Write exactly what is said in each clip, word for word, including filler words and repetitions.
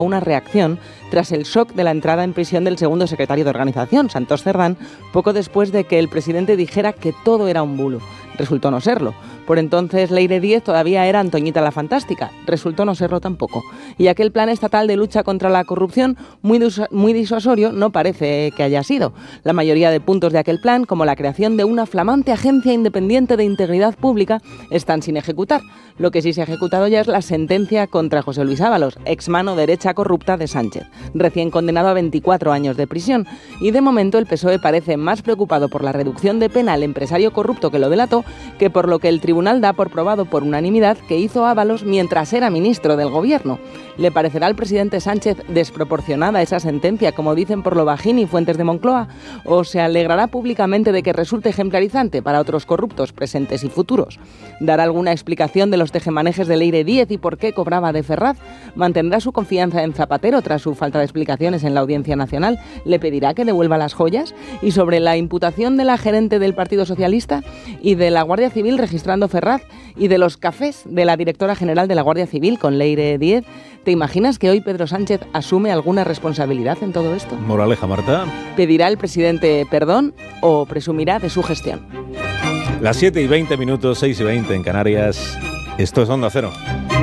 una reacción tras el shock de la entrada en prisión del segundo secretario de organización, Santos Cerdán, poco después de que el presidente dijera que todo era un bulo. Resultó no serlo. Por entonces, Leire Díez todavía era Antoñita la Fantástica. Resultó no serlo tampoco. Y aquel plan estatal de lucha contra la corrupción, muy, dis- muy disuasorio, no parece que haya sido. La mayoría de puntos de aquel plan, como la creación de una flamante agencia independiente de integridad pública, están sin ejecutar. Lo que sí se ha ejecutado ya es la sentencia contra José Luis Ábalos, ex mano derecha corrupta de Sánchez, recién condenado a veinticuatro años de prisión. Y de momento el P S O E parece más preocupado por la reducción de pena al empresario corrupto que lo delató, que por lo que el tribunal da por probado por unanimidad que hizo Ábalos mientras era ministro del gobierno. ¿Le parecerá al presidente Sánchez desproporcionada esa sentencia, como dicen por lo bajín y fuentes de Moncloa? ¿O se alegrará públicamente de que resulte ejemplarizante para otros corruptos presentes y futuros? ¿Dará alguna explicación de los tejemanejes de Leire Díez y por qué cobraba de Ferraz? ¿Mantendrá su confianza en Zapatero tras su falta de explicaciones en la Audiencia Nacional? ¿Le pedirá que devuelva las joyas? ¿Y sobre la imputación de la gerente del Partido Socialista y de la Guardia Civil registrando Ferraz y de los cafés de la directora general de la Guardia Civil con Leire Díez? ¿Te imaginas que hoy Pedro Sánchez asume alguna responsabilidad en todo esto? Moraleja, Marta. ¿Pedirá el presidente perdón o presumirá de su gestión? Las siete y veinte minutos, seis y veinte en Canarias. Esto es Onda Cero.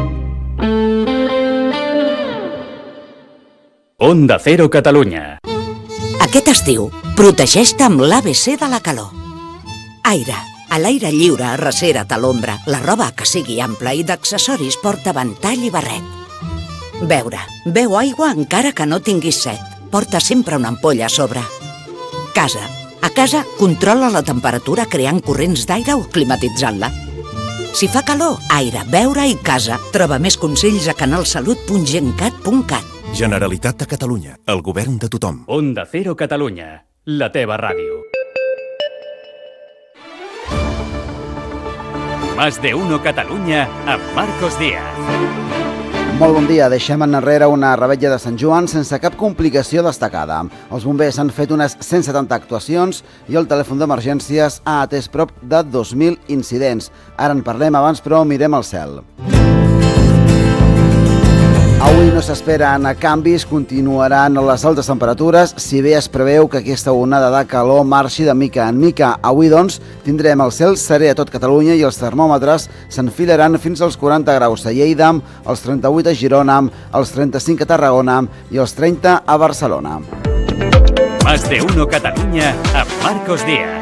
Onda Cero Catalunya. Aquest estiu, protegeix-te amb l'A B C de la calor. Aire. A l'aire lliure, arrecera't a l'ombra. La roba que sigui ampla i d'accessoris porta ventall i barret. Beure. Beu aigua encara que no tinguis set. Porta sempre una ampolla a sobre. Casa. A casa, controla la temperatura creant corrents d'aire o climatitzant-la. Si fa calor, aire, beure i casa. Troba més consells a canalsalut punt gencat punt cat. Generalitat de Catalunya, el govern de tothom. Onda Cero Catalunya, la teva ràdio. Más de uno Catalunya amb Marcos Díaz. Molt bon dia. Deixem enrere una revetlla de Sant Joan sense cap complicació destacada. Els bombers han fet unes cent setanta actuacions i el telèfon d'emergències ha atès prop de dos mil incidents. Ara en parlem abans, però mirem el cel. Avui no s'esperen canvis, continuaran les altes temperatures, si bé es preveu que aquesta onada de calor marxi de mica en mica. Avui, doncs, tindrem el cel serè a tot Catalunya i els termòmetres s'enfilaran fins als quaranta graus a Lleida, als trenta-vuit a Girona, als trenta-cinc a Tarragona i als trenta a Barcelona. Más de uno Catalunya amb Marcos Díaz.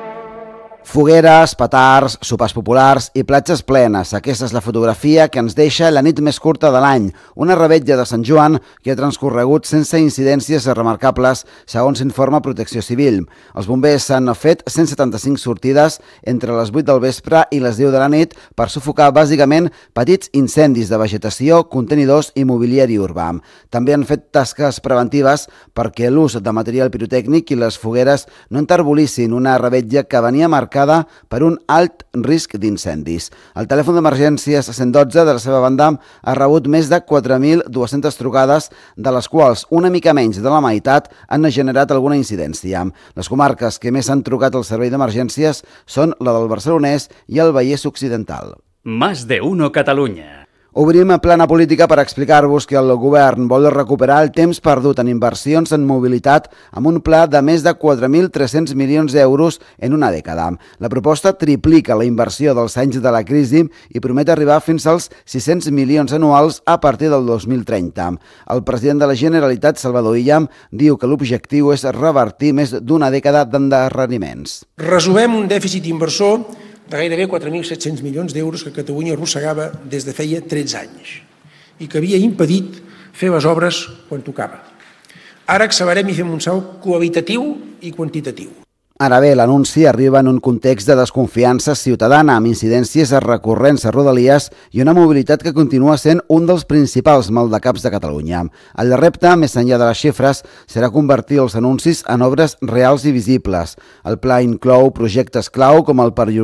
Fogueres, petards, sopars populars i platges plenes. Aquesta és la fotografia que ens deixa la nit més curta de l'any. Una revetlla de Sant Joan que ha transcorregut sense incidències remarcables, segons informa Protecció Civil. Els bombers han fet cent setanta-cinc sortides entre les vuit del vespre i les deu de la nit per sufocar bàsicament petits incendis de vegetació, contenidors i mobiliari urbà. També han fet tasques preventives perquè l'ús de material pirotècnic i les fogueres no enterbolissin una revetlla que venia marcada per un alt risc d'incendis. El telèfon d'emergències cent dotze, de la seva banda, ha rebut més de quatre mil dues-centes trucades, de les quals una mica menys de la meitat han generat alguna incidència. Les comarques que més han trucat al servei d'emergències són la del Barcelonès i el Vallès Occidental. Más de uno Catalunya. Obrim plana política per explicar-vos que el govern vol recuperar el temps perdut en inversions en mobilitat amb un pla de més de quatre mil tres-cents milions d'euros en una dècada. La proposta triplica la inversió dels anys de la crisi i promet arribar fins als sis-cents milions anuals a partir del dos mil trenta. El president de la Generalitat, Salvador Illa, diu que l'objectiu és revertir més d'una dècada d'endarreriments. Resumem un dèficit inversor de gairebé quatre mil set-cents milions d'euros que Catalunya arrossegava des de feia tretze anys i que havia impedit fer les obres quan tocava. Ara accelerem i fem un salt qualitatiu i quantitatiu. Ara bé, l'anunci arriba en un context de desconfiança ciutadana, amb incidències recurrents a Rodalies i una mobilitat que continua sent un dels principals maldecaps de Catalunya. El repte, més enllà de les xifres, serà convertir els anuncis en obres reals i visibles. El pla inclou projectes clau com el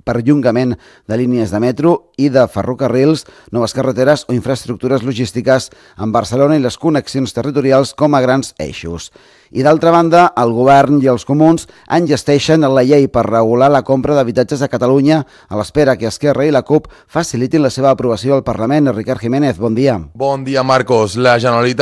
perllongament de línies de metro i de ferrocarrils, noves carreteres o infraestructures logístiques en Barcelona i les connexions territorials com a grans eixos. I d'altra banda, el govern i els comuns enllesteixen la llei per regular la compra d'habitatges a Catalunya a l'espera que Esquerra i la CUP facilitin la seva aprovació al Parlament. Ricard Jiménez, bon dia. Bon dia, Marcos. La Generalitat